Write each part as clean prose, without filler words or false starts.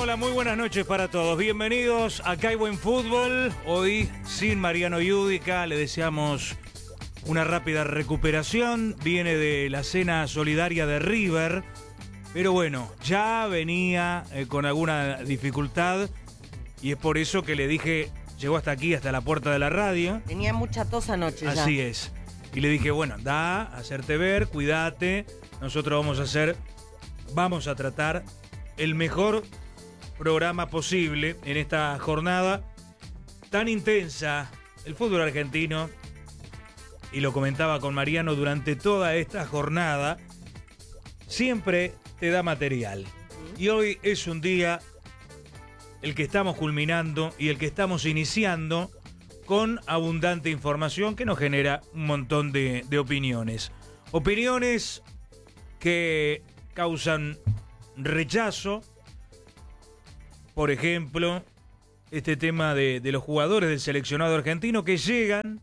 Hola, muy buenas noches para todos. Bienvenidos a Acá hay Buen Fútbol. Hoy sin Mariano Yudica, le deseamos una rápida recuperación. Viene de la cena solidaria de River, pero bueno, ya venía con alguna dificultad y es por eso que le dije, llegó hasta aquí, hasta la puerta de la radio. Tenía mucha tos anoche ya. Así es. Y le dije, bueno, anda, hacerte ver, cuídate. Nosotros vamos a tratar el mejor programa posible en esta jornada tan intensa. El fútbol argentino, y lo comentaba con Mariano durante toda esta jornada, siempre te da material. Y hoy es un día el que estamos culminando y el que estamos iniciando con abundante información que nos genera un montón de opiniones. Opiniones que causan rechazo. Por ejemplo, este tema de los jugadores del seleccionado argentino que llegan.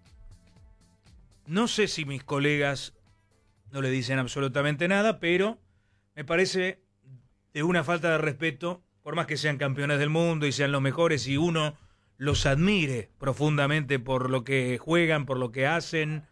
No sé si mis colegas no le dicen absolutamente nada, pero me parece de una falta de respeto, por más que sean campeones del mundo y sean los mejores y uno los admire profundamente por lo que juegan, por lo que hacen.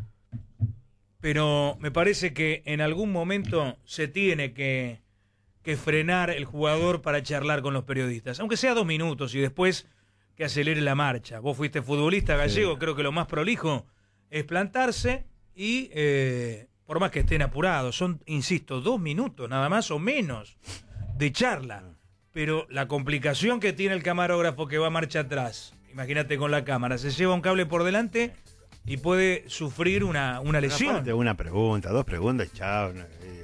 Pero me parece que en algún momento se tiene que frenar el jugador para charlar con los periodistas, aunque sea 2 minutos y después que acelere la marcha. Vos fuiste futbolista gallego, sí. Creo que lo más prolijo es plantarse y por más que estén apurados, son, insisto, 2 minutos nada más o menos de charla, pero la complicación que tiene el camarógrafo que va a marcha atrás, imagínate con la cámara, se lleva un cable por delante y puede sufrir una lesión. Aparte, una pregunta, 2 preguntas, chao.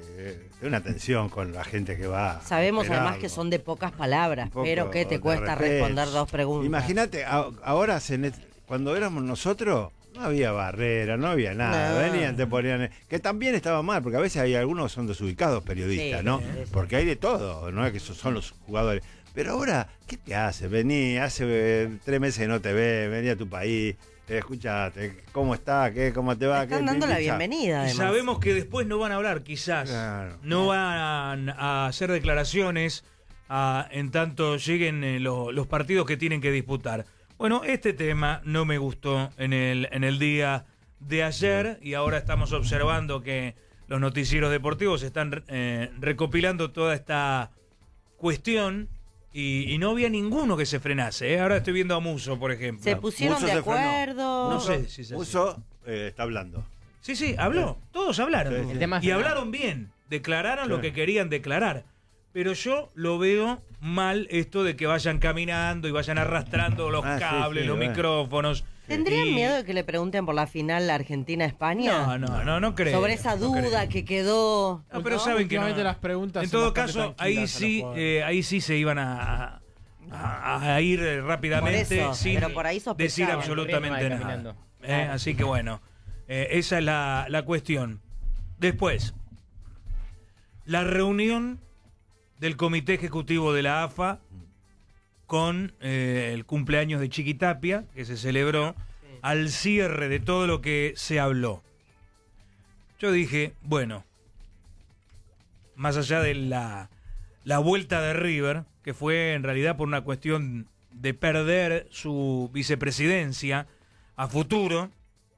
Una atención con la gente que va. Sabemos además que son de pocas palabras, pero que te cuesta responder 2 preguntas. Imagínate, ahora cuando éramos nosotros, no había barrera, no había nada. No. Venían, te ponían. Que también estaba mal, porque a veces hay algunos que son desubicados periodistas, sí, ¿no? Porque hay de todo, no es que esos son los jugadores. Pero ahora, ¿qué te hace? Vení, hace 3 meses que no te ves, vení a tu país. Escuchate, ¿cómo está? ¿Cómo te va? Están dando la bienvenida, además. Y sabemos que después no van a hablar, quizás. Claro. No van a hacer declaraciones en tanto lleguen los partidos que tienen que disputar. Bueno, este tema no me gustó en el día de ayer y ahora estamos observando que los noticieros deportivos están recopilando toda esta cuestión. Y no había ninguno que se frenase, ¿eh? Ahora estoy viendo a Musso, por ejemplo. ¿Se pusieron de acuerdo? No sé si Musso está hablando. Sí, habló. Todos hablaron. Sí. Y hablaron bien. Declararon lo que querían declarar. Pero yo lo veo mal esto de que vayan caminando y vayan arrastrando los cables, los micrófonos. ¿Tendrían miedo de que le pregunten por la final Argentina-España? No creo. Sobre esa duda que quedó. No, pero saben que no. Las preguntas en todo caso, ahí sí se iban a ir rápidamente eso, sin pero por ahí decir absolutamente nada. Así que bueno, esa es la cuestión. Después, la reunión del Comité Ejecutivo de la AFA con el cumpleaños de Chiquitapia, que se celebró al cierre de todo lo que se habló. Yo dije, bueno, más allá de la vuelta de River, que fue en realidad por una cuestión de perder su vicepresidencia a futuro,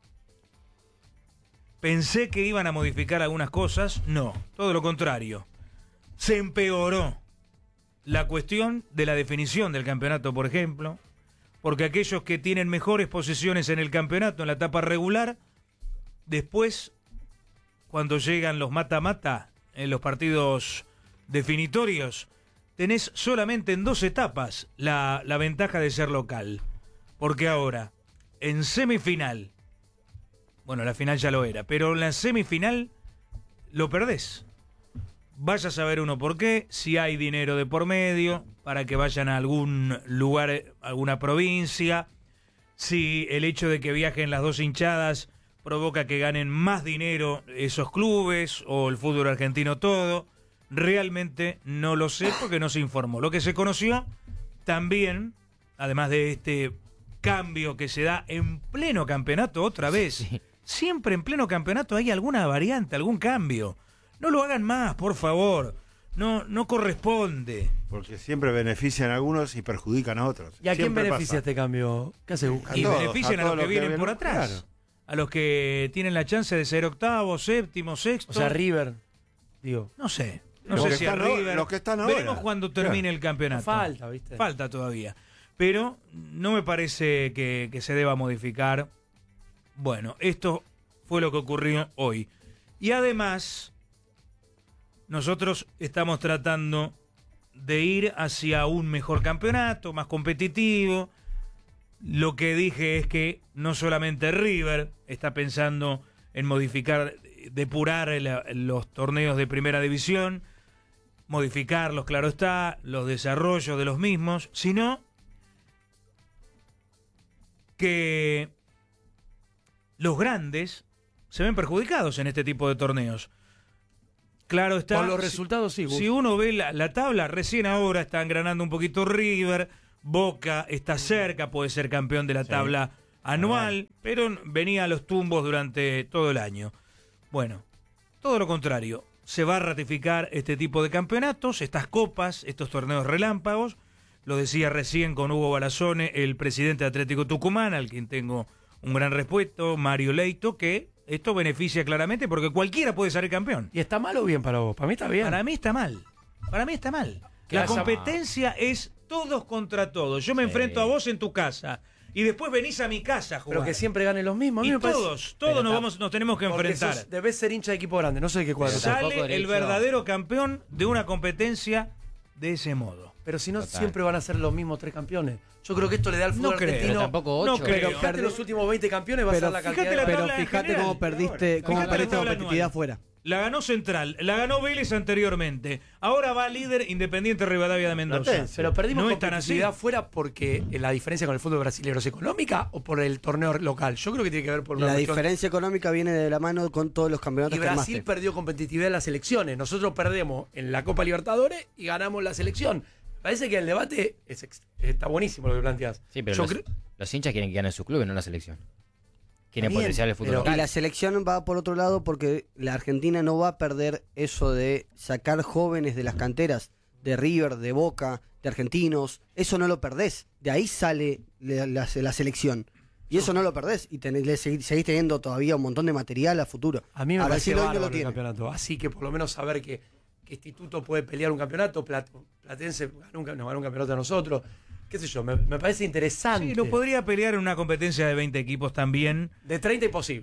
pensé que iban a modificar algunas cosas. No, todo lo contrario. Se empeoró la cuestión de la definición del campeonato, por ejemplo, porque aquellos que tienen mejores posiciones en el campeonato, en la etapa regular, después, cuando llegan los mata-mata, en los partidos definitorios, tenés solamente en 2 etapas la ventaja de ser local. Porque ahora, en semifinal, bueno, la final ya lo era, pero en la semifinal lo perdés. Vaya a saber uno por qué, si hay dinero de por medio, para que vayan a algún lugar, alguna provincia, si el hecho de que viajen las 2 hinchadas provoca que ganen más dinero esos clubes, o el fútbol argentino todo, realmente no lo sé porque no se informó. Lo que se conoció también, además de este cambio que se da en pleno campeonato otra vez, siempre en pleno campeonato hay alguna variante, algún cambio. No lo hagan más, por favor. no corresponde. Porque siempre benefician a algunos y perjudican a otros. ¿Y a quién Siempre beneficia pasa. este cambio? ¿Qué hace Busca? Y todos, benefician a a los todos que vienen por atrás. claro. A los que tienen la chance de ser octavo, séptimo, sexto. O sea, River, digo. No sé. No Los sé que si a están ahora- River. los que están ahora. Veremos cuando termine el campeonato. Falta, ¿viste? Falta todavía. Pero no me parece que se deba modificar. Bueno, esto fue lo que ocurrió hoy. Y además, nosotros estamos tratando de ir hacia un mejor campeonato, más competitivo. Lo que dije es que no solamente River está pensando en modificar, depurar los torneos de primera división, modificarlos, claro está, los desarrollos de los mismos, sino que los grandes se ven perjudicados en este tipo de torneos. Claro está. Por los resultados, sí. Si uno ve la tabla, recién ahora está engranando un poquito River, Boca está cerca, puede ser campeón de la tabla anual, pero venía a los tumbos durante todo el año. Bueno, todo lo contrario. Se va a ratificar este tipo de campeonatos, estas copas, estos torneos relámpagos. Lo decía recién con Hugo Balazone, el presidente de Atlético Tucumán, al quien tengo un gran respeto, Mario Leito, que esto beneficia claramente porque cualquiera puede salir campeón. ¿Y está mal o bien para vos? Para mí está bien. Para mí está mal. Para mí está mal. ¿Qué La vas a- competencia es todos contra todos. Yo me enfrento a vos en tu casa y después venís a mi casa a jugar. Pero que siempre ganen los mismos. A mí y me parece- todos nos tenemos que Porque enfrentar. debes ser hincha de equipo grande, no sé de qué cuadro. Pero tampoco Sale el derecho. verdadero campeón de una competencia de ese modo. Pero si no, Total. siempre van a ser los mismos 3 campeones. Yo creo que esto le da al fútbol No creo. argentino. Pero tampoco 8. No creo. Pero fíjate los últimos 20 campeones va a Pero ser la fíjate cantidad la de... Pero tabla fíjate general. cómo perdiste Fíjate la tabla competitividad anual. afuera. La ganó Central, la ganó Vélez anteriormente. Ahora va líder Independiente Rivadavia de Mendoza. Platense. Pero perdimos No es tan así. competitividad fuera porque la diferencia con el fútbol brasileño es económica o por el torneo local. Yo creo que tiene que ver por una La cuestión- diferencia económica viene de la mano con todos los campeonatos Y que Brasil armaste. perdió competitividad en las elecciones. Nosotros perdemos en la Copa Libertadores y ganamos la selección. Parece que el debate está buenísimo lo que planteás. Sí, pero Yo los, creo- los hinchas quieren que gane su club y no la selección. Quieren Bien, potenciar el fútbol pero- local. Y la selección va por otro lado porque la Argentina no va a perder eso de sacar jóvenes de las canteras, de River, de Boca, de Argentinos. Eso no lo perdés. De ahí sale la selección. Y eso no lo perdés. Y seguís teniendo todavía un montón de material a futuro. A mí me a parece Brasil hoy no bárbaro lo el tiene. campeonato. Así que por lo menos saber que Instituto puede pelear un campeonato, Platense nos ganó un campeonato a nosotros. Qué sé yo, me parece interesante. Sí, lo podría pelear en una competencia de 20 equipos también. De 30 imposible.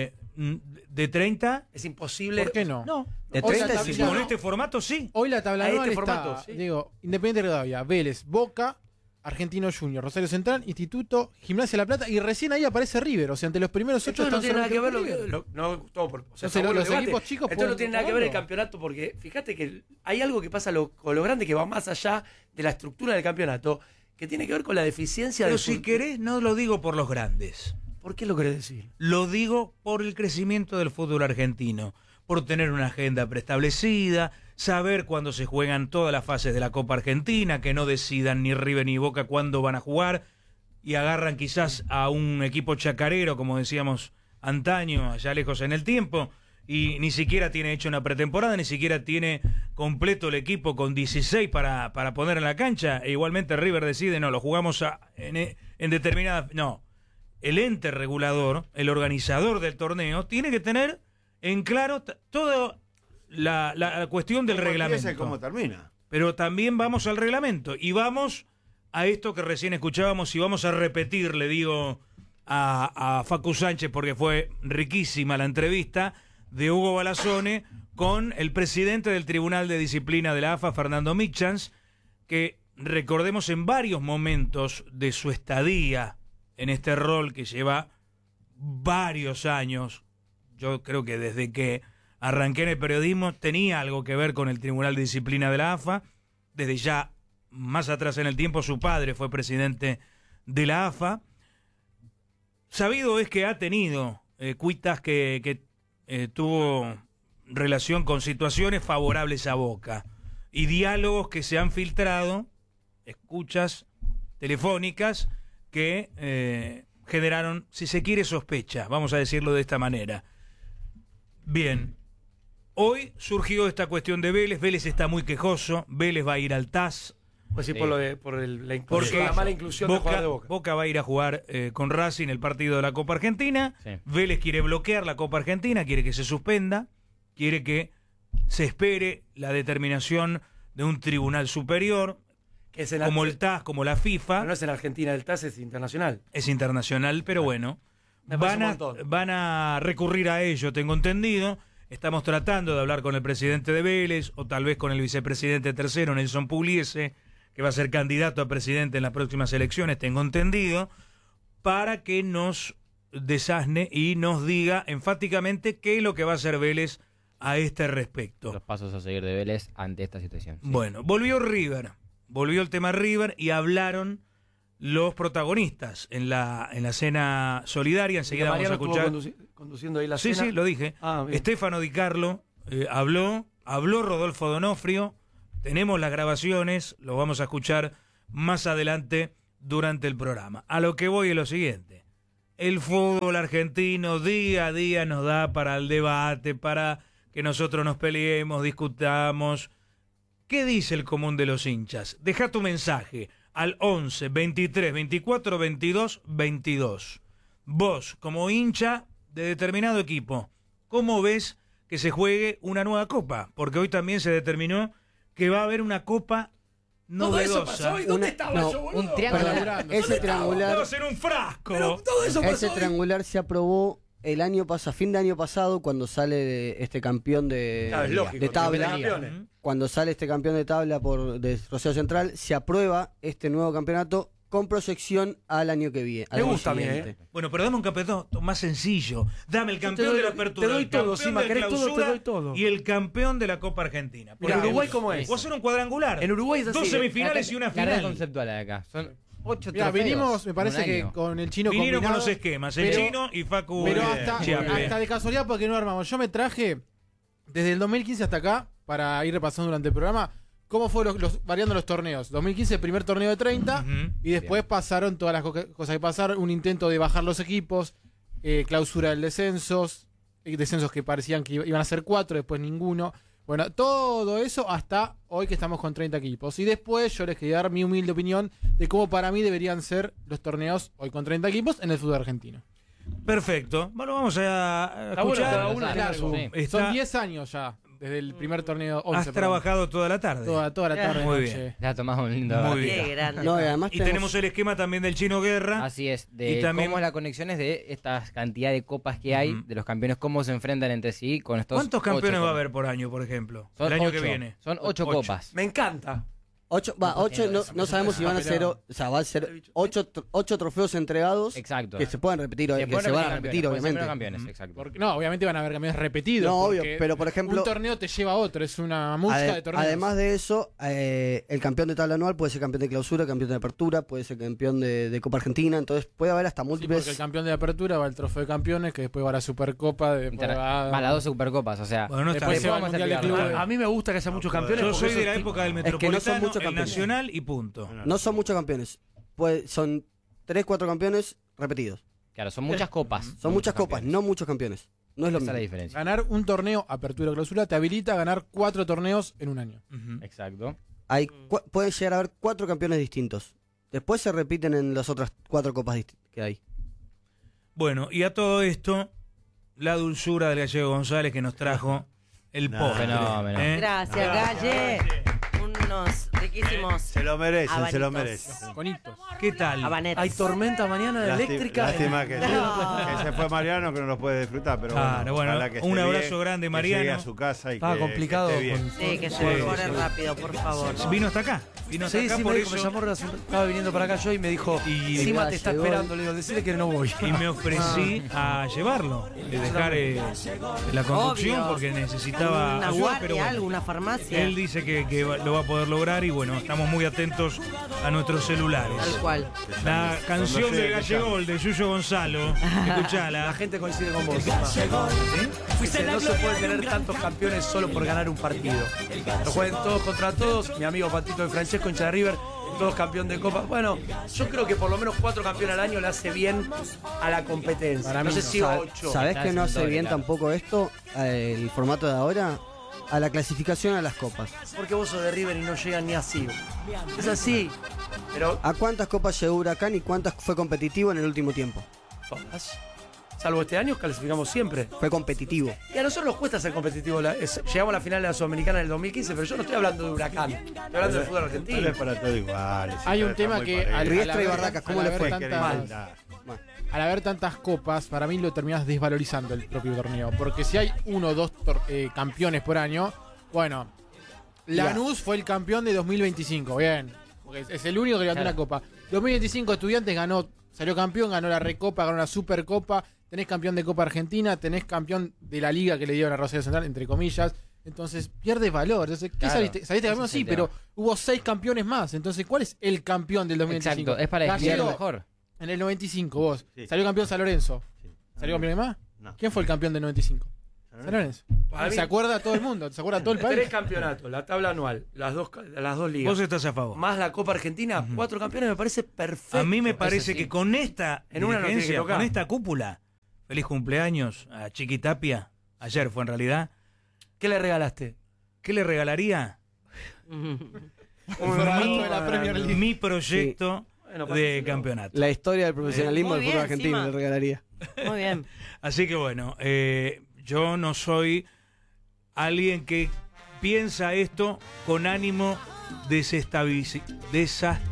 De 30, Es imposible. ¿Por qué no? no. De Hoy 30 la sí. tabla- Con este formato sí. Hoy la tabla A anual este está, formato, sí. digo, Independiente Rivadavia, Vélez, Boca, Argentino Junior, Rosario Central, Instituto, Gimnasia La Plata, y recién ahí aparece River. O sea, ante los primeros 8 Esto no tiene nada que ver River. no, todo por, o sea, Entonces, está bueno los el debate. equipos chicos Esto no pueden tiene nada que ver el jugarlo. campeonato porque fíjate que hay algo que pasa con lo grande que va más allá de la estructura del campeonato que tiene que ver con la deficiencia Pero de si querés, no lo digo por los grandes. ¿Por qué lo querés decir? Lo digo por el crecimiento del fútbol argentino, por tener una agenda preestablecida, saber cuándo se juegan todas las fases de la Copa Argentina, que no decidan ni River ni Boca cuándo van a jugar y agarran quizás a un equipo chacarero, como decíamos antaño, allá lejos en el tiempo, y ni siquiera tiene hecho una pretemporada, ni siquiera tiene completo el equipo con 16 para poner en la cancha, e igualmente River decide, no, lo jugamos en determinada... No, el ente regulador, el organizador del torneo, tiene que tener en claro toda la cuestión del ¿Cómo empieza y reglamento. cómo termina? Pero también vamos al reglamento y vamos a esto que recién escuchábamos y vamos a repetir, le digo a Facu Sánchez, porque fue riquísima la entrevista de Hugo Balazone con el presidente del Tribunal de Disciplina de la AFA, Fernando Michans, que recordemos en varios momentos de su estadía en este rol que lleva varios años, yo creo que desde que arranqué en el periodismo tenía algo que ver con el Tribunal de Disciplina de la AFA, desde ya más atrás en el tiempo su padre fue presidente de la AFA. Sabido es que ha tenido cuitas que tuvo relación con situaciones favorables a Boca y diálogos que se han filtrado, escuchas telefónicas que generaron, si se quiere, sospecha, vamos a decirlo de esta manera. Bien, Hoy surgió esta cuestión de Vélez. Vélez está muy quejoso. Vélez va a ir al TAS. Pues sí, Sí. Porque la mala inclusión de jugador de Boca. Boca va a ir a jugar con Racing el partido de la Copa Argentina. Sí. Vélez quiere bloquear la Copa Argentina, quiere que se suspenda, quiere que se espere la determinación de un tribunal superior, Que es en como el TAS, como la FIFA. No es en Argentina, el TAS es internacional. Es internacional, pero bueno, Me parece un montón. van a recurrir a ello, tengo entendido. Estamos tratando de hablar con el presidente de Vélez, o tal vez con el vicepresidente tercero, Nelson Pugliese, que va a ser candidato a presidente en las próximas elecciones, tengo entendido, para que nos desasne y nos diga enfáticamente qué es lo que va a hacer Vélez a este respecto. Los pasos a seguir de Vélez ante esta situación. Sí. Bueno, volvió River, volvió el tema River y hablaron los protagonistas en la cena solidaria. Enseguida vamos a Mariano escuchar. estuvo conduciendo ahí la Sí, cena. sí, lo dije. Ah, bien. Estefano Di Carlo habló Rodolfo Donofrio. Tenemos las grabaciones, lo vamos a escuchar más adelante durante el programa. A lo que voy es lo siguiente. El fútbol argentino día a día nos da para el debate, para que nosotros nos peleemos, discutamos. ¿Qué dice el común de los hinchas? Deja tu mensaje al 11 23 24 22 22. Vos, como hincha de determinado equipo, ¿cómo ves que se juegue una nueva copa? Porque hoy también se determinó que va a haber una copa Todo eso novedosa. pasó. ¿Y dónde estaba yo, boludo? un triángulo. Perdón, ese triangular, Va a ser un frasco. Pero todo eso pasó. ese hoy. triangular se aprobó el año pasado, fin de año pasado, cuando sale este campeón Claro, es lógico, de tabla. campeones. Cuando sale este campeón de tabla de Rosario Central, se aprueba este nuevo campeonato con proyección al año que viene. Me gusta a mí, Bueno, pero dame un campeonato más sencillo. Dame el Yo te campeón doy de la lo- apertura, te doy el todo, campeón Sima, de querés todo, te clausura doy todo. y el campeón de la Copa Argentina. Mira, Porque Uruguay cómo es. O hacer un cuadrangular. En Uruguay es así, Dos ¿eh? semifinales y una La red final. conceptual de acá. Son 8 Mirá, trofeos. venimos, me parece en un que año. con el chino Vinieron con combinado, los esquemas, el pero- chino y Facu Pero hasta Chiappe. de casualidad, porque no armamos. Yo me traje desde el 2015 hasta acá, para ir repasando durante el programa, cómo fue variando los torneos. 2015, el primer torneo de 30, Ujú. y después pasaron todas las cosas que pasaron. Un intento de bajar los equipos, clausura del descensos que parecían que iban a ser 4, después ninguno. Bueno, todo eso hasta hoy que estamos con 30 equipos. Y después yo les quería dar mi humilde opinión de cómo para mí deberían ser los torneos hoy con 30 equipos en el fútbol argentino. Perfecto. Bueno, vamos a Está bueno, escuchar. cada uno Claro, tiene su- sí. Está- Son 10 años ya, desde el primer torneo 11. Has perdón. trabajado toda la tarde. Toda la tarde. Muy noche. bien. Ya tomamos un lindo Muy debate. bien. Qué grande. No, y además Y tenemos el esquema también del Chino Guerra. Así es, de Y también- cómo las conexiones de esta cantidad de copas que hay, Ujú. de los campeones, cómo se enfrentan entre sí con estos. ¿Cuántos 8 campeones va a torneos. haber por año, por ejemplo? Son el año 8, que viene. Son 8 Ocho. copas. Me encanta. 8, no sabemos si van a ser, o sea, va a ser 8 trofeos entregados Exacto. que se pueden repetir, que pueden se van a campeones, repetir, pueden ser obviamente. campeones, exacto. Porque, no, obviamente van a haber campeones repetidos. No, obvio, porque pero por ejemplo, un torneo te lleva a otro, es una música de torneos. además de eso, el campeón de tabla anual puede ser campeón de clausura, campeón de apertura, puede ser campeón de Copa Argentina, entonces puede haber hasta Sí, múltiples. porque el campeón de apertura va al trofeo de campeones, que después va a la Supercopa, después va Va las 2 supercopas, o sea. Bueno, no está después bien. se va al Vamos a Mundial de explicarlo. Clubes. A mí me gusta que haya muchos campeones. Yo porque soy de eso la época del que no son Metropolitano, muchos el campeones. Nacional y punto. No son muchos campeones, son 3, 4 campeones repetidos. Claro, son muchas copas. Son muchas copas, campeones. no muchos campeones. No es lo Esa es la mismo. diferencia. Ganar un torneo, apertura o clausura, te habilita a ganar 4 torneos en un año. Ujú. Exacto. Pueden llegar a haber 4 campeones distintos. Después se repiten en las otras 4 copas que hay. Bueno, y a todo esto, la dulzura del Gallego González que nos trajo el No, postre. fenómeno. Gracias, Galle. Unos riquísimos Se lo merecen, se lo abanitos. merecen. Con hitos. ¿Qué tal? habanetos. hay tormenta mañana eléctrica. Lástima que se fue Mariano, que no los puede disfrutar, pero Claro, bueno, ojalá que un esté abrazo bien, grande, que Mariano. llegue a su casa y Estaba que complicado esté bien. con- Sí, que se Sí, mejore sí. rápido, por favor. Vino hasta acá. Vino hasta Sí, acá sí, por me dijo, me eso. llamó, estaba viniendo para acá yo y me dijo, Y- Sima te está llegó. esperando. Le digo, decirle que no voy. Y me ofrecí a llevarlo, de dejar la conducción Obvio. porque necesitaba Una ayuda, guardia, pero bueno, algo, una farmacia. él dice que lo va a poder poder lograr y bueno, estamos muy atentos a nuestros celulares. Tal cual. La canción de Gallegol de Yuyo Gonzalo, La escuchala. gente coincide con vos. Dice, no se puede tener tantos campeones solo por ganar un partido. Lo jueguen todos contra todos. Mi amigo Patito de Francesco, hincha de River, todos campeón de Copa. Bueno, yo creo que por lo menos 4 campeones al año le hace bien a la competencia. Para No mí sé no. si 8. ¿Sabés que no hace bien claro. tampoco esto, el formato de ahora? A la clasificación a las copas. Porque vos sos de River y no llegan ni así. Es así. Pero ¿A cuántas copas llegó Huracán y cuántas fue competitivo en el último tiempo? todas. Salvo este año, clasificamos siempre. Fue competitivo. Y a nosotros nos cuesta ser competitivo. Llegamos a la final de la Sudamericana en el 2015, pero yo no estoy hablando de Huracán. Estoy hablando del fútbol No argentino. es para todo igual. Hay un tema que Riestra y Barracas, ¿cómo al le haber fue? tantas- al haber tantas copas, para mí lo terminas desvalorizando el propio torneo. Porque si hay 1 o 2 campeones por año, bueno, Lanús fue el campeón de 2025, bien. Porque es el único que levantó una copa. 2025 Estudiantes salió campeón, ganó la Recopa, ganó la Supercopa. Tenés campeón de Copa Argentina, tenés campeón de la Liga que le dieron a Rosario Central, entre comillas. Entonces pierde valor. Entonces, ¿qué Claro, saliste? ¿Saliste campeón? ese es Sí, el pero tema. hubo 6 campeones más. Entonces, ¿cuál es el campeón del 2025? Exacto, es para definir Gallego, lo mejor. En el 95 vos. Sí. Salió campeón San Lorenzo. Sí. ¿Salió campeón de más? No. ¿Quién fue el campeón del 95? San Lorenzo. Para mí- Se acuerda todo el mundo, se acuerda todo el 3 país. campeonatos, la tabla anual, las dos ligas. Vos estás a favor. Más la Copa Argentina, 4 campeones me parece perfecto. A mí me Eso parece sí. que con esta En una no tiene que dirigencia, tocar. con esta cúpula, feliz cumpleaños a Chiqui Tapia, ayer fue en realidad, ¿Qué le regalaste? ¿qué le regalaría? Formato de la Premier League. Mi proyecto Bueno, de parece- campeonato. La historia del profesionalismo Muy del fútbol bien, argentino encima. le regalaría. Muy bien. Así que bueno, yo no soy alguien que piensa esto con ánimo desestabilizador.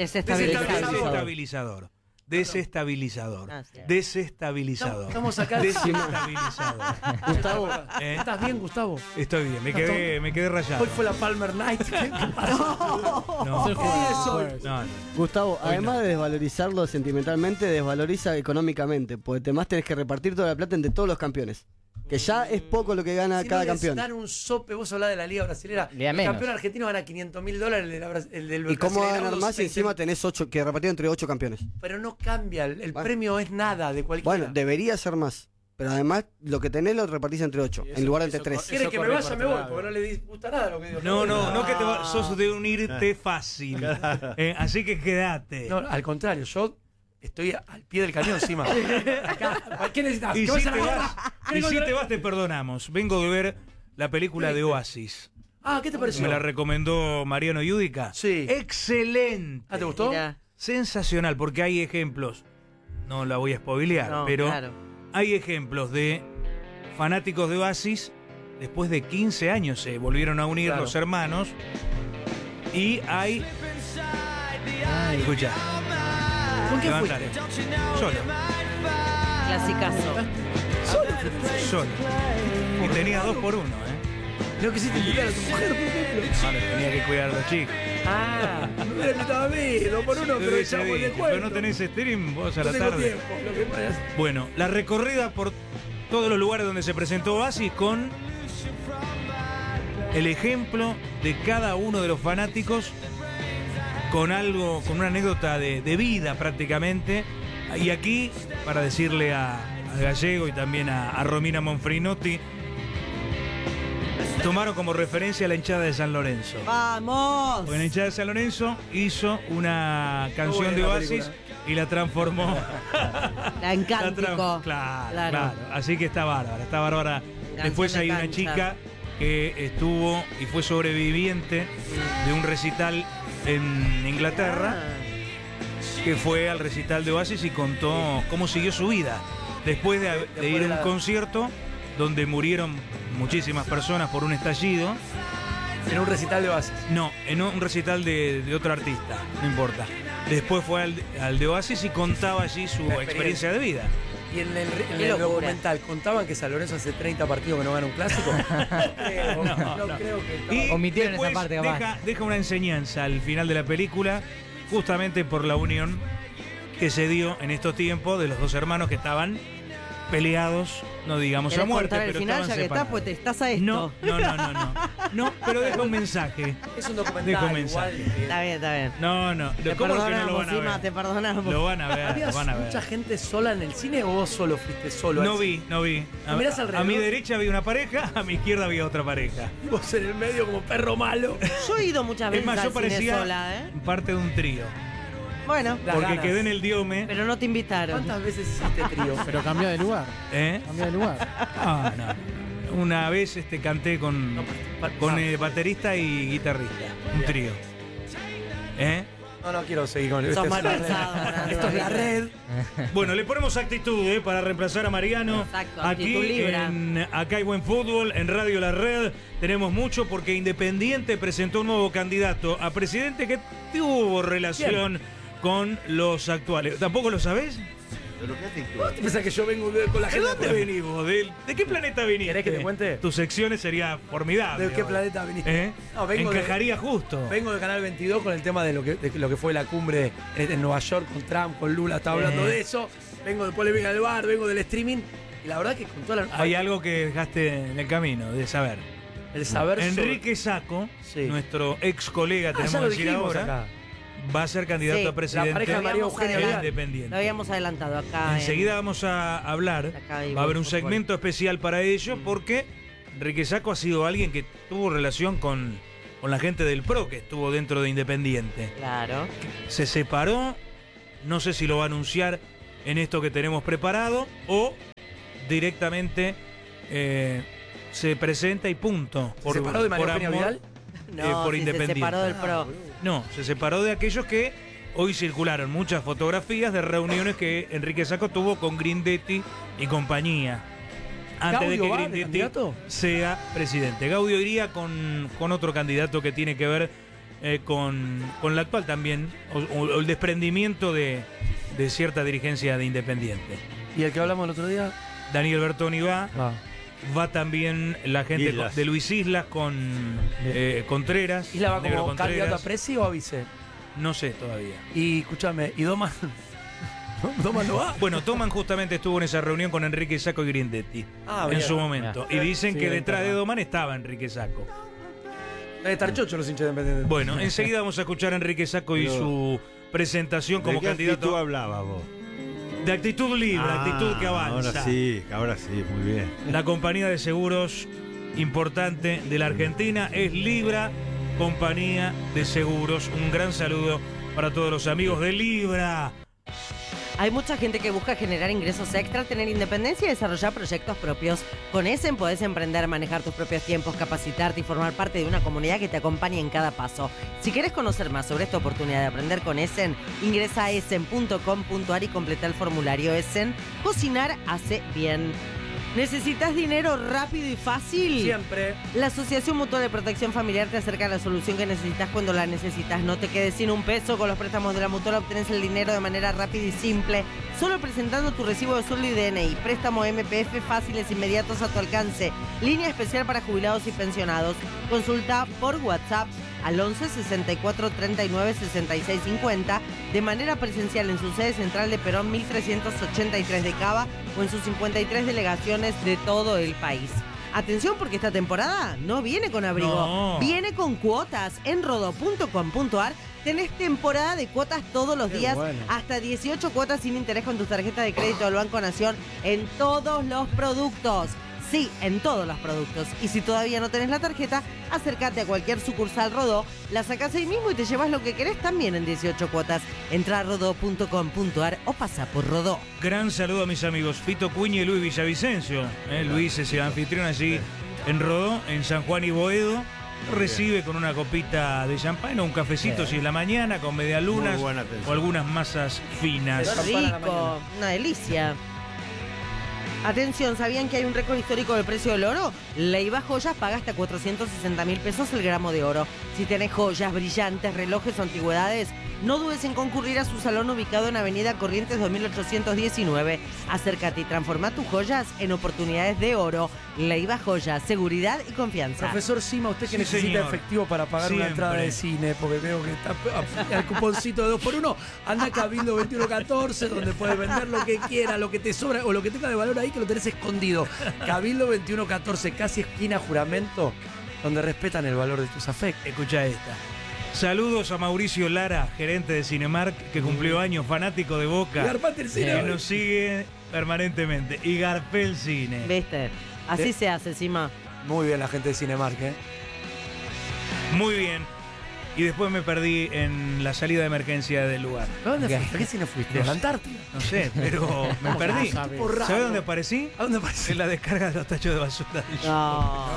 Desestabilizador. Ah, sí. Desestabilizador. Estamos acá. Desestabilizador. Gustavo, ¿Eh? ¿Estás bien, Gustavo? Estoy bien, me quedé rayado. Hoy fue la Palmer Night. ¿Qué pasó? No, Eso fue- Eso. no, no. Gustavo, Hoy además de desvalorizarlo sentimentalmente, desvaloriza económicamente, porque además tenés que repartir toda la plata entre todos los campeones. Que ya es poco lo que gana Si cada no les campeón. dan un sope, vos hablás de la Liga Brasilera. Le da El menos. campeón argentino gana $500.000, el del ¿Y cómo va a ganar Brasileirao, más si 20. encima tenés 8, que repartido entre 8 campeones? Pero no cambia, el Bueno. premio es nada de cualquiera. Bueno, debería ser más. Pero además, lo que tenés lo repartís entre 8, Sí, eso- en lugar de entre eso 3. co- ¿Quieres que me corre vaya? por Me voy, otro lado. porque no le gusta nada lo que digo. No, que sos de unirte fácil. Así que quédate. No, al contrario, yo estoy al pie del cañón encima. Acá, ¿qué necesitas? Y ¿Que si vaya a te la vas, guerra? y si te vas, te perdonamos. Vengo de ver la película de Oasis. Ah, ¿qué te pareció? Me la recomendó Mariano Yudica. Sí. Excelente. Ah, ¿te gustó? Mirá. Sensacional, porque hay ejemplos. No la voy a spoilear, No, pero claro. hay ejemplos de fanáticos de Oasis. Después de 15 años se volvieron a unir Claro. los hermanos. Y hay. Escucha. ¿Con quién Levántate. fuiste? Solo. Clasicazo. Solo. Y tenía 2 por 1, ¿eh? Lo que hiciste invitar a tu mujer, por ejemplo. Vale, tenía que cuidar a los chicos. Ah, me hubiera invitado a mí, 2 por 1, pero Pero echamos el pero cuento. no tenés stream vos a No la tengo tarde. tiempo, lo que pasa es- Bueno, la recorrida por todos los lugares donde se presentó Oasis con el ejemplo de cada uno de los fanáticos con algo, con una anécdota de vida prácticamente. Y aquí, para decirle a Gallego y también a Romina Monfrinotti, tomaron como referencia a la hinchada de San Lorenzo. ¡Vamos! Porque la hinchada de San Lorenzo hizo una canción buena de la Oasis película. y la transformó. La encántico. Claro. Así que está bárbara. Después de hay una cancha. chica que estuvo y fue sobreviviente de un recital en Inglaterra, que fue al recital de Oasis y contó cómo siguió su vida después de ir a un concierto donde murieron muchísimas personas por un estallido. En un recital de Oasis. No, en un recital de otro artista, no importa. Después fue al de Oasis y contaba allí su La experiencia de vida. Y en el Qué locura. documental, ¿contaban que San Lorenzo hace 30 partidos que no gana un clásico? No creo que... Y Omitieron esa después parte, capaz. deja una enseñanza al final de la película, justamente por la unión que se dio en estos tiempos de los dos hermanos que estaban peleados, no digamos a ¿Querés muerte, contar el pero final estaban ya que estás? separados. Pues te estás a esto. No, pero deja un mensaje. Es un Dejo documental un mensaje. igual. Está bien, está bien. No, Te ¿cómo es que no lo perdonamos, van a Ima, ver? te perdonamos. Lo van a ver, ¿Había lo van a ver. mucha gente sola en el cine o vos solo fuiste solo? No al vi. ¿No mirás A alrededor? mi derecha había una pareja, a mi izquierda había otra pareja. cine? Vos en el medio como perro malo. Yo he ido muchas Es veces más, yo al cine parecía sola, ¿eh? parte de un trío. Bueno, Las Porque ganas. quedé en el diome. pero no te invitaron. ¿Cuántas veces hiciste trío? Pero cambia de lugar. ¿Eh? Cambia de lugar. Ah, no. Una vez canté con baterista y guitarrista. Un trío. ¿Eh? No quiero seguir con el Sos esto es mal la red. pensado, Esto es la red. Bueno, le ponemos actitud para reemplazar a Mariano. Exacto, Aquí actitud Libra. Acá hay buen fútbol, en Radio La Red tenemos mucho porque Independiente presentó un nuevo candidato a presidente que tuvo relación con los actuales. ¿Tampoco lo sabés? Pero qué actitud. ¿Vos te pensás que yo vengo con la ¿De gente dónde venís vos? ¿De qué planeta viniste? ¿Querés que te cuente? Tus secciones sería formidable. ¿De qué ahora. planeta viniste? ¿Eh? No, vengo Encajaría justo. Vengo de Canal 22 con el tema de lo que fue la cumbre en Nueva York con Trump, con Lula, estaba hablando de eso. Vengo de polémica del bar, vengo del streaming. Y la verdad que con toda la... Hay algo que dejaste en el camino de saber. El saber Enrique Saco, Sí. nuestro ex colega, ya tenemos lo que decir dijimos ahora, acá. va a ser candidato Sí, a presidente la pareja de María Eugenia de Vidal. Independiente. Lo habíamos adelantado acá. Enseguida vamos a hablar, Acá hay va a haber un buen fútbol. segmento especial para ello porque Enrique Saco ha sido alguien que tuvo relación con la gente del PRO que estuvo dentro de Independiente. Claro. Se separó, no sé si lo va a anunciar en esto que tenemos preparado o directamente se presenta y punto. ¿Se separó de María Eugenia amor, Vidal? No, por si Independiente. se separó del PRO. No, se separó de aquellos que hoy circularon muchas fotografías de reuniones que Enrique Saco tuvo con Grindetti y compañía. Antes de ¿Gaudio que va de Grindetti candidato? sea presidente. Gaudio iría con otro candidato que tiene que ver con la actual también, o el desprendimiento de cierta dirigencia de Independiente. ¿Y el que hablamos el otro día? Daniel Bertoni va. Va también la gente Islas. de Luis Islas con Contreras. ¿Isla va Negro como Contreras. candidato a presi o a vice? No sé todavía. Y escúchame, ¿y Doman? ¿Doman no va? Bueno, Toman justamente estuvo en esa reunión con Enrique Saco y Grindetti Ah, en bien. su momento. Y dicen Sí, que ahí detrás está. de Doman estaba Enrique Saco. Debe estar chocho los hinchas de Independiente. Bueno, enseguida vamos a escuchar a Enrique Saco y Pero, su presentación ¿De como qué actitud candidato hablabas vos? de actitud libre, actitud que avanza. Ahora sí, muy bien. La compañía de seguros importante de la Argentina es Libra, compañía de seguros. Un gran saludo para todos los amigos de Libra. Hay mucha gente que busca generar ingresos extra, tener independencia y desarrollar proyectos propios. Con Essen podés emprender, manejar tus propios tiempos, capacitarte y formar parte de una comunidad que te acompañe en cada paso. Si querés conocer más sobre esta oportunidad de aprender con Essen, ingresa a essen.com.ar y completa el formulario Essen. Cocinar hace bien. ¿Necesitas dinero rápido y fácil? Siempre. La Asociación Mutual de Protección Familiar te acerca a la solución que necesitas cuando la necesitas. No te quedes sin un peso. Con los préstamos de la Mutual obtenés el dinero de manera rápida y simple. Solo presentando tu recibo de sueldo y DNI. Préstamo MPF fáciles, inmediatos a tu alcance. Línea especial para jubilados y pensionados. Consulta por WhatsApp al 11 64 39 66 50 de manera presencial en su sede central de Perón 1383 de Cava o en sus 53 delegaciones de todo el país. Atención porque esta temporada no viene con abrigo, No. viene con cuotas. En rodó.com.ar tenés temporada de cuotas todos los Qué días, bueno. hasta 18 cuotas sin interés con tus tarjetas de crédito del Banco Nación en todos los productos. Sí, en todos los productos. Y si todavía no tenés la tarjeta, acércate a cualquier sucursal Rodó, la sacás ahí mismo y te llevas lo que querés también en 18 cuotas. Entra a rodó.com.ar o pasa por Rodó. Gran saludo a mis amigos Fito Cuña y Luis Villavicencio. Luis es el anfitrión allí en Rodó, en San Juan y Boedo. Recibe con una copita de champán o un cafecito si es la mañana, con medialunas Muy buena atención. o algunas masas finas. Campana a la Rico, mañana. una delicia. Atención, ¿sabían que hay un récord histórico del precio del oro? Leiva Joyas paga hasta 460.000 pesos el gramo de oro. Si tenés joyas, brillantes, relojes o antigüedades, No dudes en concurrir a su salón ubicado en Avenida Corrientes 2819. Acércate y transforma tus joyas en oportunidades de oro. Leiva Joyas, seguridad y confianza. Profesor Sima, usted que Sí, necesita señor. efectivo para pagar una Siempre. entrada de cine, porque veo que está el cuponcito de 2x1, anda a Cabildo 2114, donde puedes vender lo que quiera, lo que te sobra o lo que tenga de valor ahí que lo tenés escondido. Cabildo 2114, casi esquina Juramento, donde respetan el valor de tus afectos. Escucha esta. Saludos a Mauricio Lara, gerente de Cinemark, que cumplió años, fanático de Boca, Garpate el cine. que nos sigue permanentemente. Y garpé el cine. ¿Viste? Así se hace, Sima. Muy bien la gente de Cinemark, ¿eh? Muy bien. Y después me perdí en la salida de emergencia del lugar. ¿A dónde fuiste? ¿A qué cine fuiste? ¿A la Antártida? No sé, pero me perdí. sabe? Por raro. ¿Sabes dónde aparecí? ¿A dónde apareció? En la descarga de los tachos de basura del show. No.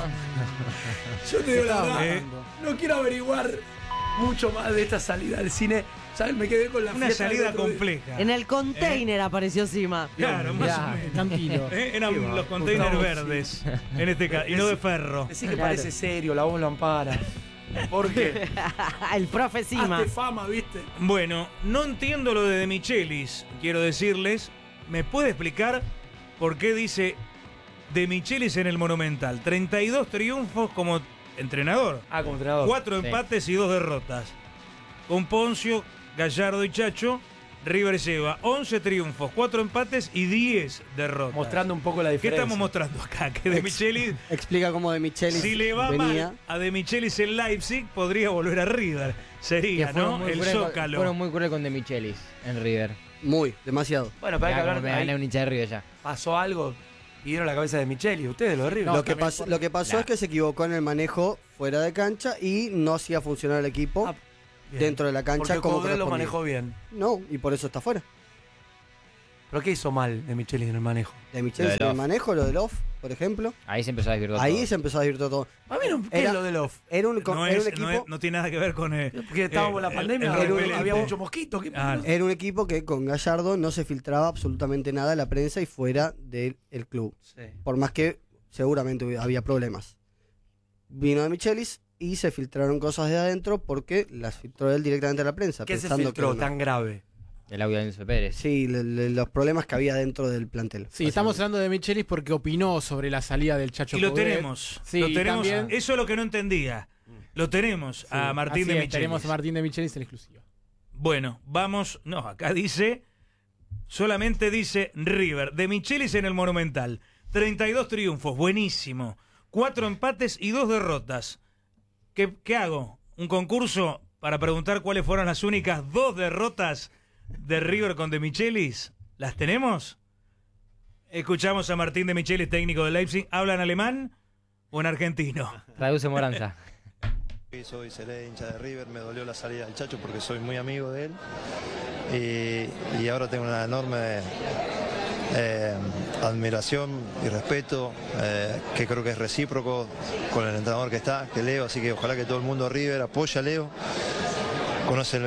Yo te digo la verdad, Eh. no quiero averiguar mucho más de esta salida al cine. ¿Sabes? Me quedé con la Una fiesta salida del otro día. compleja. En el container apareció Sima. Claro, más o menos. Tranquilo. Eran los containers Gustavo, verdes, en este caso, y no de ferro. Decí que Claro. parece serio, la voz lo ampara. ¿Por qué? El profe Sima. Hazte fama, ¿viste? Bueno, no entiendo lo de Michelis, quiero decirles. ¿Me puede explicar por qué dice De Michelis en el Monumental? 32 triunfos como entrenador, Ah, como entrenador. 4 Sí. empates y 2 derrotas. Con Poncio, Gallardo y Chacho, River lleva 11 triunfos, 4 empates y 10 derrotas. Mostrando un poco la ¿Qué diferencia. estamos mostrando acá? Que De Michelis, Explica cómo De Michelis si le va venía. mal a De Michelis en Leipzig, podría volver a River. Sería, Que fueron ¿no? muy El crueles con- Zócalo. Fueron muy crueles con De Michelis en River. Muy, demasiado. Bueno, pero hay que Ya, hablar. como me ahí gané un hincha de River ya. pasó algo. Pidieron la cabeza de Micheli. Ustedes, lo de River. No, lo, que también pasó, lo que pasó es que se equivocó en el manejo fuera de cancha y no hacía funcionar el equipo Ah, bien. dentro de la cancha Porque como Coudet lo correspondía. manejó bien. No, y por eso está fuera. ¿Pero qué hizo mal de Micheli en el manejo? De Michelis Lo del en el off. manejo, lo del off, por ejemplo. Ahí se empezó a desvirtuar Ahí todo. se empezó a desvirtuar todo. A mí no, ¿qué Era- es lo del off? Era un, No, era es- un equipo, no es- no tiene nada que ver con. Porque estábamos en la pandemia, el era un- repelente. había mucho mosquito. ¿qué? Ah, era un equipo que con Gallardo no se filtraba absolutamente nada a la prensa y fuera del el club. Sí. Por más que seguramente había problemas. Vino de Michelis y se filtraron cosas de adentro porque las filtró él directamente a la prensa. ¿Qué se pensando filtró que no. tan grave? El audio de Enzo Pérez. Sí, los problemas que había dentro del plantel. Sí, estamos hablando de Michelis porque opinó sobre la salida del Chacho Y lo Coudet. tenemos. Sí, lo y tenemos. también- Eso es lo que no entendía. Lo tenemos a Martín Así de es, Michelis. Tenemos a Martín de Michelis en exclusiva. Bueno, vamos. No, acá dice. Solamente dice River. De Michelis en el Monumental. 32 triunfos. Buenísimo. 4 empates y 2 derrotas. ¿Qué hago? ¿Un concurso para preguntar cuáles fueron las únicas 2 derrotas de River con De Michelis? ¿Las tenemos? Escuchamos a Martín de Michelis, técnico de Leipzig. ¿Habla en alemán o en argentino? Traduce Moranza. Soy Celé, hincha de River, me dolió la salida del Chacho porque soy muy amigo de él y ahora tengo una enorme admiración y respeto que creo que es recíproco con el entrenador que está, que Leo, así que ojalá que todo el mundo de River apoye a Leo, conoce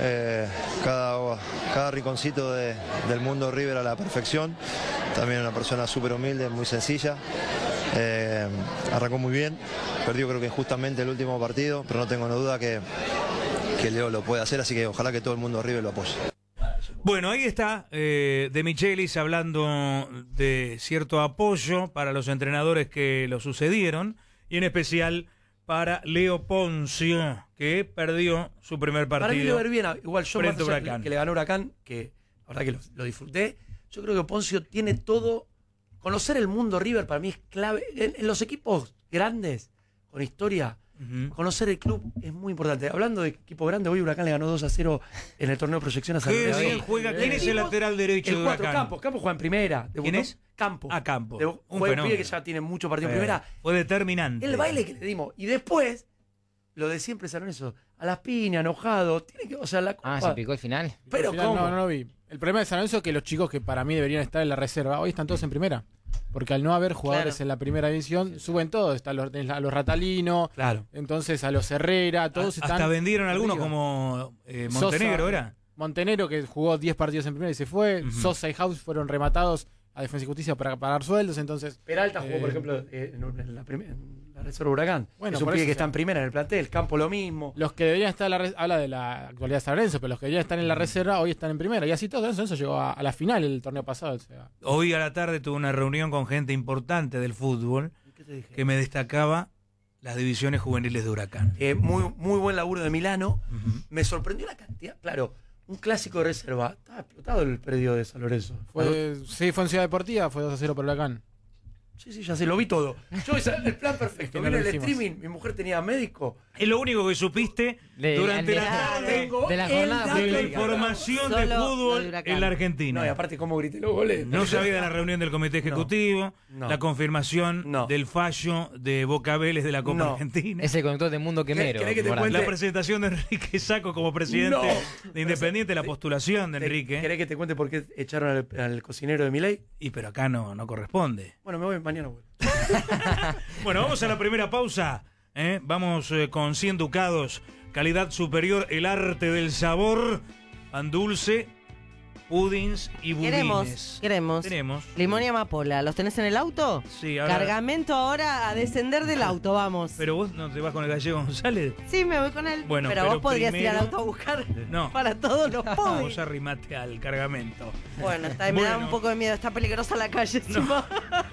cada rinconcito del mundo de River a la perfección, también una persona súper humilde, muy sencilla. Arrancó muy bien, perdió creo que justamente el último partido, pero no tengo duda que Leo lo puede hacer, así que ojalá que todo el mundo de River lo apoye. Bueno, ahí está De Michelis hablando de cierto apoyo para los entrenadores que lo sucedieron y en especial para Leo Poncio, que perdió su primer Para mí le partido. va a ir bien. Igual yo frente más allá a Huracán. que le ganó Huracán, que la verdad que lo disfruté, yo creo que Poncio tiene todo. Conocer el mundo River para mí es clave. En los equipos grandes, con historia, Ujú. conocer el club es muy importante. Hablando de equipo grande, hoy Huracán le ganó 2-0 en el torneo de proyección a San Qué Luis. bien juega. ¿Quién es el lateral derecho El de 4, Huracán? Campos juega en primera. ¿Quién Debutó es? Campos. Ah, Campos. Un Juega un pibe fenómeno. que ya tiene mucho partido en primera. Fue determinante. El baile que le dimos. Y después, lo de siempre, San Lorenzo, a las piñas, enojado. Tiene que, o sea, la Ah, Copa- se picó el final. Pero Al final ¿cómo? no lo vi. El problema de San Lorenzo es que los chicos que para mí deberían estar en la reserva, hoy están todos en primera. Porque al no haber jugadores Claro. en la primera división, suben todos. Están a los Ratalino, Claro. entonces a los Herrera, todos están. Hasta vendieron algunos arriba. como Montenegro, Sosa, ¿era? Montenegro, que jugó 10 partidos en primera y se fue. Ujú. Sosa y House fueron rematados a Defensa y Justicia para pagar sueldos. Entonces, Peralta jugó, por Eh, ejemplo, en la La reserva Huracán. Bueno, es un por pibe eso, que está en primera en el plantel, el campo lo mismo. Los que deberían estar en la habla de la actualidad de San Lorenzo, pero los que deberían estar en la reserva hoy están en primera. Y así todo eso llegó a la final el torneo pasado. O sea. Hoy a la tarde tuve una reunión con gente importante del fútbol ¿Qué te dije? que me destacaba las divisiones juveniles de Huracán. Muy buen laburo de Milano. Me sorprendió la cantidad. Claro, un clásico de reserva. Estaba explotado el predio de San Lorenzo. Sí, fue en Ciudad Deportiva, fue 2-0 por Huracán. Sí, ya se lo vi todo. Yo, el plan perfecto. No Viene lo el hicimos. streaming, mi mujer tenía médico. Es lo único que supiste durante la tarde de la jornada de la futbolística. información de Solo lo de fútbol Huracán. en la Argentina. No, y aparte cómo grité los goles. No sabía de la reunión del comité ejecutivo, No. la confirmación No. del fallo de Boca Vélez de la Copa No. Argentina, Es el conductor de Mundo Quemero. ¿Querés que te Morán. cuente? la presentación de Enrique Saco como presidente No. de Independiente, la postulación de Enrique. ¿Querés que te cuente por qué echaron al cocinero de Milei? Y pero acá no corresponde. Bueno, me voy mañana, güey. Bueno, vamos a la primera pausa. Vamos con 100 ducados, calidad superior, el arte del sabor, pan dulce, pudins y budines. Queremos. Limón y amapola. ¿Los tenés en el auto? Sí, ahora. Cargamento ahora a descender del auto, vamos. Pero vos no te vas con el gallego González. Sí, me voy con él. Bueno, pero pero vos podrías ir al primero- auto a buscar No. para todos los Vos pobres. arrimate al cargamento. Bueno, me da Bueno. un poco de miedo. Está peligrosa la calle encima.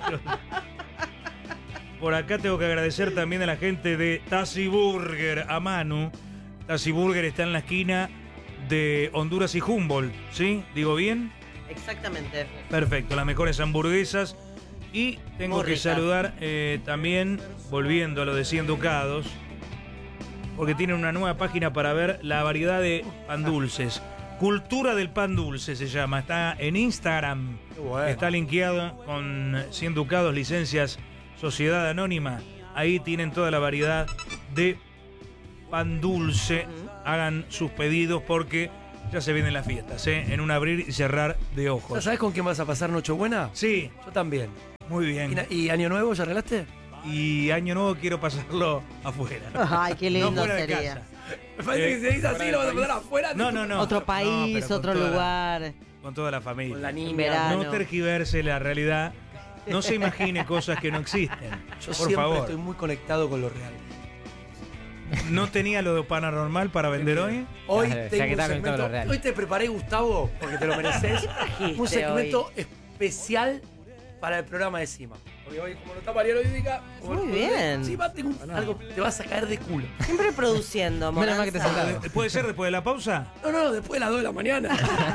Por acá tengo que agradecer también a la gente de Tassi Burger, a Manu. Tassi Burger está en la esquina de Honduras y Humboldt, ¿sí? ¿Digo bien? Exactamente. Perfecto, las mejores hamburguesas. Y tengo Muy que rica. saludar también, volviendo a lo de 100 ducados, porque tienen una nueva página para ver la variedad de pan dulces. Cultura del pan dulce se llama, está en Instagram. Qué bueno. Está linkeado con 100 ducados, licencias Sociedad Anónima. Ahí tienen toda la variedad de pan dulce. Hagan sus pedidos porque ya se vienen las fiestas, en un abrir y cerrar de ¿Ya ojos. sabes con quién vas a pasar Nochebuena? Sí, Yo también. muy bien. ¿Y Año Nuevo ya arreglaste? Y Año Nuevo quiero pasarlo afuera. Ay, qué lindo No fuera de sería. casa. Me parece que si dice así, lo vas a pasar afuera. No. Otro No, país, pero con otro toda la- lugar. con toda la familia. Con la En niña. verano. No tergiverse la realidad. No se imagine cosas que no existen. Yo Por siempre favor. estoy muy conectado con lo real. ¿No tenía lo de paranormal para vender hoy? Hoy Ya que tengo un está conectado segmento. con lo real. Hoy te preparé, Gustavo, porque te lo mereces. Un segmento especial para el programa de Cima. Porque hoy, como no está Mariano Yudica, Muy bien. Cima tengo algo, te vas a caer de culo. Siempre produciendo, Menos mal que te Moranza. sentado. ¿Puede ser después de la pausa? No, después de las 2 de la mañana.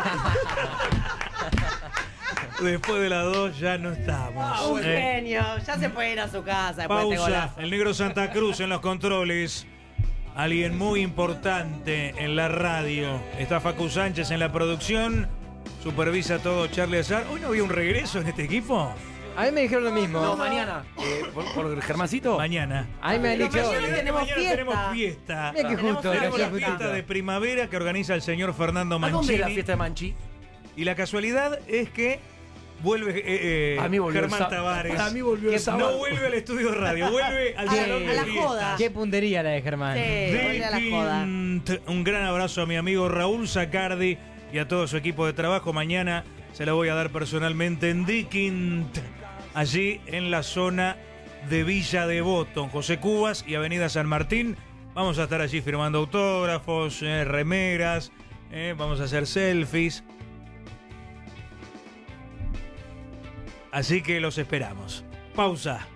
Después de las 2 ya no estamos. Un genio. Ya se puede ir a su casa después de este Pausa. golazo. El negro Santa Cruz en los controles. Alguien muy importante en la radio. Está Facu Sánchez en la producción. Supervisa todo Charlie Azar. ¿Hoy no había un regreso en este equipo? A mí me dijeron lo mismo. No, mañana. ¿Por Germancito? Mañana. A mí me han Pero dicho. mañana tenemos Mañana fiesta. tenemos fiesta. Mira que justo, Tenemos que la ayer fiesta fue de primavera que organiza el señor Fernando ¿A dónde Mancini. es la fiesta de Manchi? Y la casualidad es que vuelve A mí volvió el Germán sábado. Tavares. A mí volvió el No sábado. vuelve al estudio de radio, vuelve al A la- salón a de la fiestas. joda. Qué puntería la de Germán. Sí, vuelve a la joda. Dikint. Un gran abrazo a mi amigo Raúl Zacardi y a todo su equipo de trabajo. Mañana se la voy a dar personalmente en Dikint, allí en la zona de Villa Devoto, en José Cubas y Avenida San Martín. Vamos a estar allí firmando autógrafos, remeras, vamos a hacer selfies. Así que los esperamos. Pausa.